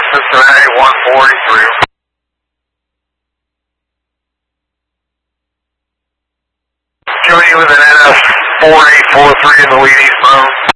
Cincinnati 143. Showing you with an NS 4843 in the lead eastbound.